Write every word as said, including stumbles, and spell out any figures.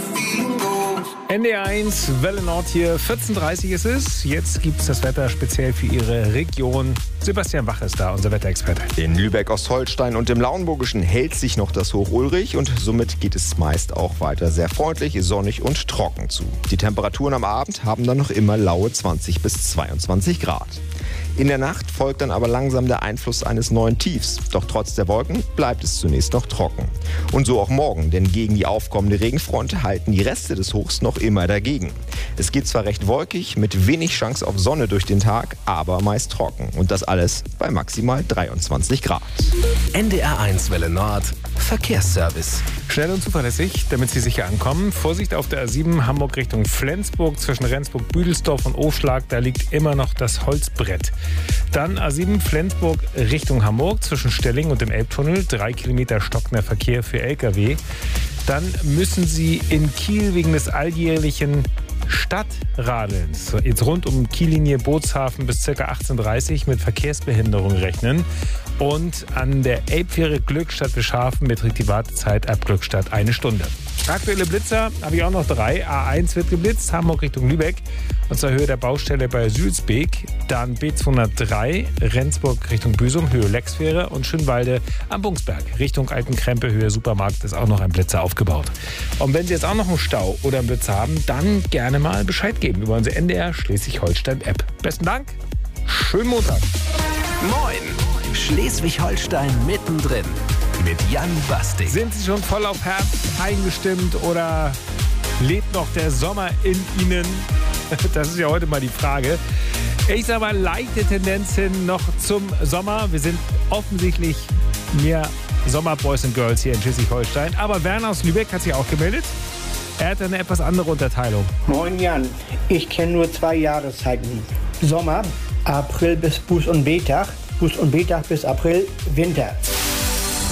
N D R eins, Welle Nord hier, vierzehn Uhr dreißig ist es. Jetzt gibt es das Wetter speziell für Ihre Region. Sebastian Wach ist da, unser Wetterexperte. In Lübeck-Ostholstein und im Lauenburgischen hält sich noch das Hoch Ulrich und somit geht es meist auch weiter sehr freundlich, sonnig und trocken zu. Die Temperaturen am Abend haben dann noch immer laue zwanzig bis zweiundzwanzig Grad. In der Nacht folgt dann aber langsam der Einfluss eines neuen Tiefs. Doch trotz der Wolken bleibt es zunächst noch trocken. Und so auch morgen, denn gegen die aufkommende Regenfront halten die Reste des Hochs noch immer dagegen. Es geht zwar recht wolkig, mit wenig Chance auf Sonne durch den Tag, aber meist trocken. Und das alles bei maximal dreiundzwanzig Grad. N D R eins Welle Nord, Verkehrsservice. Schnell und zuverlässig, damit Sie sicher ankommen. Vorsicht auf der A sieben Hamburg Richtung Flensburg zwischen Rendsburg-Büdelsdorf und Oschlag. Da liegt immer noch das Holzbrett. Dann A sieben Flensburg Richtung Hamburg zwischen Stelling und dem Elbtunnel. Drei Kilometer stockender Verkehr für L K W. Dann müssen Sie in Kiel wegen des alljährlichen Stadtradelns jetzt rund um Kiellinie Bootshafen bis ca. achtzehn Uhr dreißig mit Verkehrsbehinderung rechnen. Und an der Elbfähre Glückstadt-Bischhafen beträgt die Wartezeit ab Glückstadt eine Stunde. Aktuelle Blitzer habe ich auch noch drei. A eins wird geblitzt, Hamburg Richtung Lübeck und zur Höhe der Baustelle bei Sülsbeek. Dann B zweihundertdrei, Rendsburg Richtung Büsum, Höhe Lexfähre und Schönwalde am Bungsberg Richtung Altenkrempe, Höhe Supermarkt ist auch noch ein Blitzer aufgebaut. Und wenn Sie jetzt auch noch einen Stau oder einen Blitzer haben, dann gerne mal Bescheid geben über unsere N D R Schleswig-Holstein-App. Besten Dank, schönen Montag. Moin, Schleswig-Holstein mittendrin mit Jan Basting. Sind Sie schon voll auf Herbst eingestimmt oder lebt noch der Sommer in Ihnen? Das ist ja heute mal die Frage. Ich sage mal, leichte Tendenz hin noch zum Sommer. Wir sind offensichtlich mehr Sommerboys und Girls hier in Schleswig-Holstein. Aber Werner aus Lübeck hat sich auch gemeldet. Er hat eine etwas andere Unterteilung. Moin Jan, ich kenne nur zwei Jahreszeiten. Sommer, April bis Buß- und Betag, Buß- und Betag bis April, Winter.